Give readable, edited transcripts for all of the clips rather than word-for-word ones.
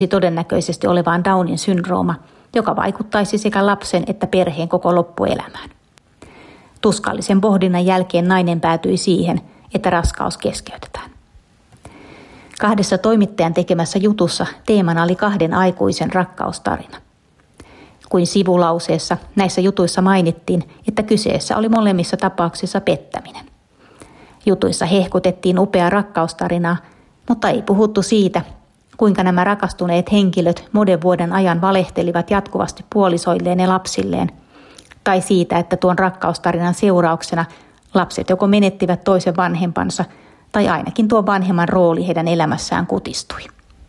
todennäköisesti olevaan Downin syndrooma, joka vaikuttaisi sekä lapsen että perheen koko loppuelämään. Tuskallisen pohdinnan jälkeen nainen päätyi siihen, että raskaus keskeytetään. 2 toimittajan tekemässä jutussa teemana oli 2 aikuisen rakkaustarina. Kuin sivulauseessa näissä jutuissa mainittiin, että kyseessä oli molemmissa tapauksissa pettäminen. Jutuissa hehkutettiin upeaa rakkaustarinaa, mutta ei puhuttu siitä, kuinka nämä rakastuneet henkilöt monen vuoden ajan valehtelivat jatkuvasti puolisoilleen ja lapsilleen, tai siitä, että tuon rakkaustarinan seurauksena lapset joko menettivät toisen vanhempansa, tai ainakin tuon vanhemman rooli heidän elämässään kutistui.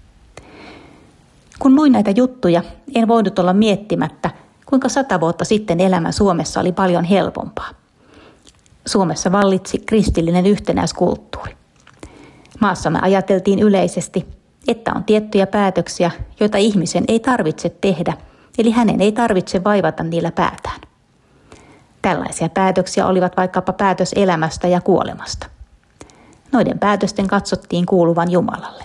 Kun luin näitä juttuja, en voinut olla miettimättä, kuinka 100 vuotta sitten elämä Suomessa oli paljon helpompaa. Suomessa vallitsi kristillinen yhtenäiskulttuuri. Maassamme ajateltiin yleisesti, että on tiettyjä päätöksiä, joita ihmisen ei tarvitse tehdä, eli hänen ei tarvitse vaivata niillä päätään. Tällaisia päätöksiä olivat vaikkapa päätös elämästä ja kuolemasta. Noiden päätösten katsottiin kuuluvan Jumalalle.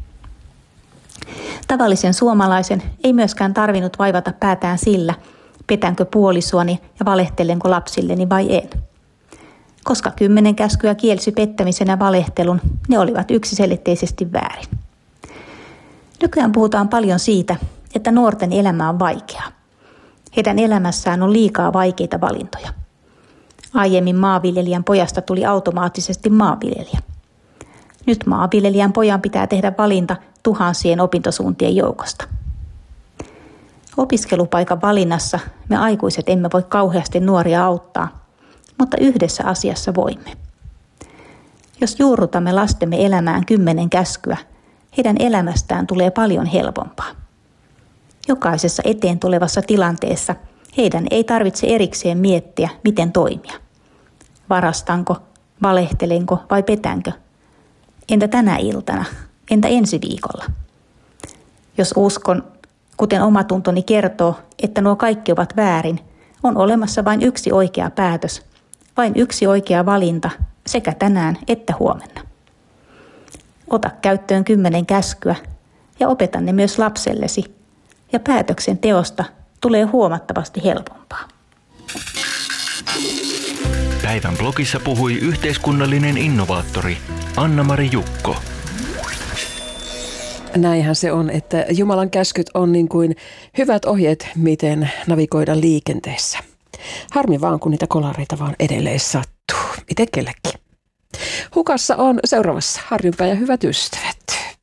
Tavallisen suomalaisen ei myöskään tarvinnut vaivata päätään sillä, petänkö puolisoani ja valehtelenko lapsilleni vai en. Koska 10 käskyä kielsi pettämisen ja valehtelun, ne olivat yksiselitteisesti väärin. Nykyään puhutaan paljon siitä, että nuorten elämä on vaikeaa. Heidän elämässään on liikaa vaikeita valintoja. Aiemmin maanviljelijän pojasta tuli automaattisesti maanviljelijä. Nyt maanviljelijän pojan pitää tehdä valinta tuhansien opintosuuntien joukosta. Opiskelupaikan valinnassa me aikuiset emme voi kauheasti nuoria auttaa, mutta yhdessä asiassa voimme. Jos juurrutamme lastemme elämään 10 käskyä, heidän elämästään tulee paljon helpompaa. Jokaisessa eteen tulevassa tilanteessa heidän ei tarvitse erikseen miettiä, miten toimia. Varastanko, valehtelenko vai petänkö? Entä tänä iltana? Entä ensi viikolla? Jos uskon, kuten omatuntoni kertoo, että nuo kaikki ovat väärin, on olemassa vain yksi oikea päätös, vain yksi oikea valinta sekä tänään että huomenna. Ota käyttöön 10 käskyä ja opeta ne myös lapsellesi, ja päätöksenteosta tulee huomattavasti helpompaa. Päivän blogissa puhui yhteiskunnallinen innovaattori Anna-Mari Jukko. Näinhän se on, että Jumalan käskyt on niin kuin hyvät ohjeet, miten navigoida liikenteessä. Harmi vaan, kun niitä kolareita vaan edelleen sattuu. Itse kellekin. Hukassa on seuraavassa Harjunpää ja hyvät ystävät.